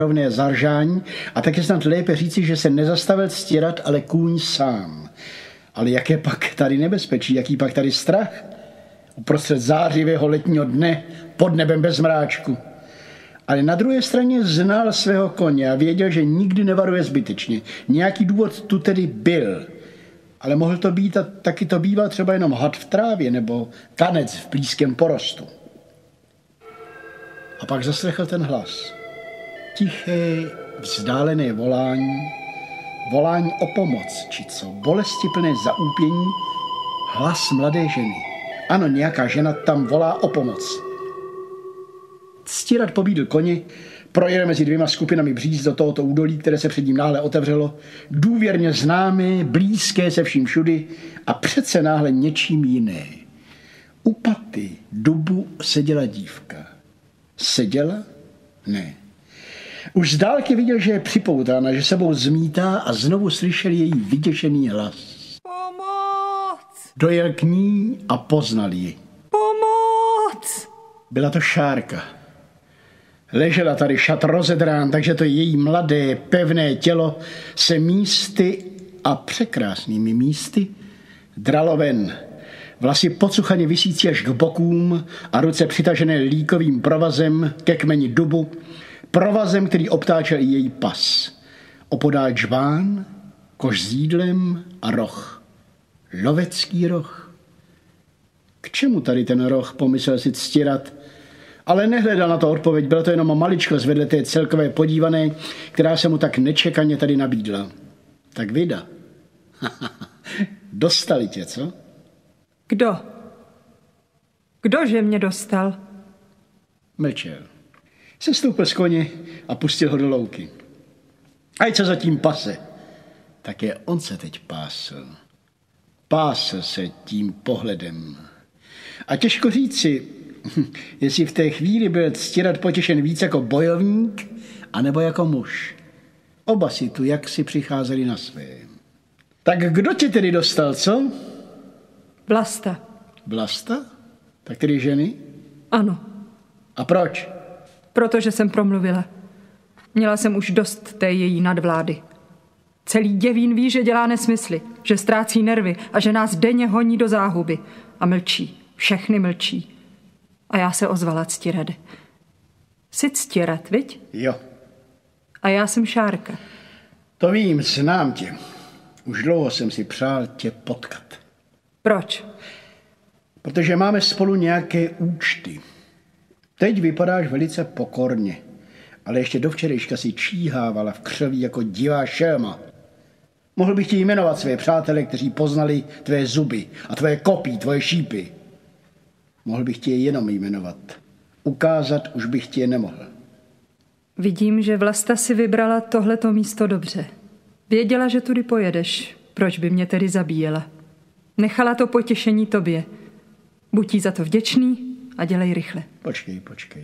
rovné zaržání a tak je snad lépe říci, že se nezastavil stěrat, ale kůň sám. Ale jaké pak tady nebezpečí, jaký pak tady strach? Uprostřed zářivého letního dne, pod nebem bez mráčku. Ale na druhé straně znal svého koně a věděl, že nikdy nevaruje zbytečně. Nějaký důvod tu tedy byl. Ale mohl to být a taky to býval třeba jenom had v trávě nebo tanec v blízkém porostu. A pak zaslechl ten hlas. Tiché, vzdálené volání, volání o pomoc, či co, bolestiplné zaúpění, hlas mladé ženy. Ano, nějaká žena tam volá o pomoc. Ctirad pobídl koni, projel mezi dvěma skupinami bříz do tohoto údolí, které se před ním náhle otevřelo, důvěrně známé, blízké se vším všudy a přece náhle něčím jiné. U paty dubu seděla dívka. Seděla? Ne. Už z dálky viděl, že je připoutána, že sebou zmítá a znovu slyšel její vyděšený hlas. Pomoc! Dojel k ní a poznal ji. Pomoc! Byla to Šárka. Ležela tady šat rozedrán, takže to její mladé, pevné tělo se místy a překrásnými místy dralo ven. Vlasy pocuchaně visící až k bokům a ruce přitažené líkovým provazem ke kmeni dubu, provazem, který obtáčel i její pas. Opodál džbán, koš s jídlem a roh. Lovecký roh. K čemu tady ten roh, pomyslel si Ctirad, ale nehledal na to odpověď, byla to jenom maličkost vedle té celkové podívané, která se mu tak nečekaně tady nabídla. Tak vida. Dostali tě, co? Kdo? Kdože mě dostal? Mlčel. Sestoupil z koně a pustil ho do louky. Ať se zatím pase. Také on se teď pásl. Pásl se tím pohledem. A těžko říci, jestli v té chvíli byl Ctirad potěšen víc jako bojovník, anebo jako muž. Oba si tu jaksi přicházeli na své. Tak kdo tě tedy dostal, co? Vlasta. Vlasta? Tak tedy ženy? Ano. A proč? Protože jsem promluvila. Měla jsem už dost té její nadvlády. Celý Děvín ví, že dělá nesmysly, že ztrácí nervy a že nás denně honí do záhuby. A mlčí. Všechny mlčí. A já se ozvala, Ctirade. Jsi Ctirad, viď? Jo. A já jsem Šárka. To vím, znám tě. Už dlouho jsem si přál tě potkat. Proč? Protože máme spolu nějaké účty. Teď vypadáš velice pokorně, ale ještě do včerejška si číhávala v křoví jako divá šelma. Mohl bych ti jmenovat své přátele, kteří poznali tvé zuby a tvé kopí, tvoje šípy. Mohl bych ti je jenom jmenovat. Ukázat už bych ti je nemohl. Vidím, že Vlasta si vybrala tohleto místo dobře. Věděla, že tudy pojedeš. Proč by mě tedy zabíjela? Nechala to potěšení tobě. Buď jí za to vděčný a dělej rychle. Počkej.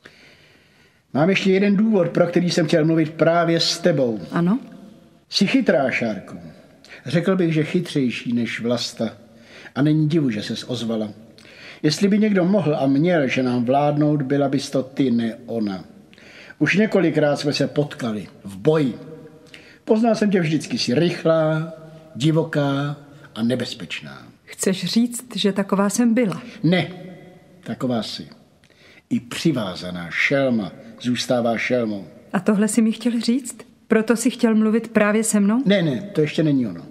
Mám ještě jeden důvod, pro který jsem chtěl mluvit právě s tebou. Ano? Jsi chytrá, Šárko. Řekl bych, že chytřejší než Vlasta. A není divu, že ses ozvala. Jestli by někdo mohl a měl, že nám vládnout, byla bys to ty, ne ona. Už několikrát jsme se potkali v boji. Poznal jsem tě vždycky, jsi rychlá, divoká a nebezpečná. Chceš říct, že taková jsem byla? Ne, taková jsi. I přivázaná šelma zůstává šelmou. A tohle si mi chtěl říct? Proto si chtěl mluvit právě se mnou? Ne, to ještě není ono.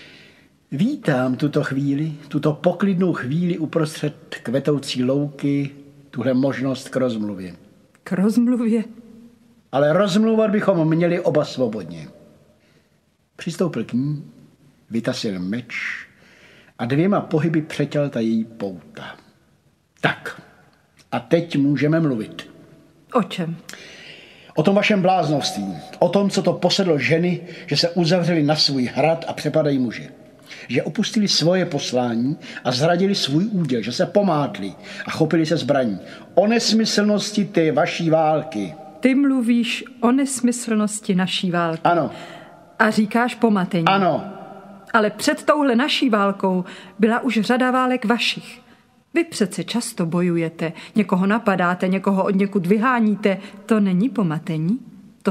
Vítám tuto chvíli, tuto poklidnou chvíli uprostřed kvetoucí louky, tuhle možnost k rozmluvě. K rozmluvě? Ale rozmluvat bychom měli oba svobodně. Přistoupil k ní, vytasil meč a dvěma pohyby přetěl ta její pouta. Tak, a teď můžeme mluvit. O čem? O tom vašem bláznovství, o tom, co to posedlo ženy, že se uzavřeli na svůj hrad a přepadají muže. Že opustili svoje poslání a zradili svůj úděl, že se pomátli a chopili se zbraní. O nesmyslnosti té vaší války. Ty mluvíš o nesmyslnosti naší války. Ano. A říkáš pomatení. Ano. Ale před touhle naší válkou byla už řada válek vašich. Vy přece často bojujete, někoho napadáte, někoho od někud vyháníte. To není pomatení?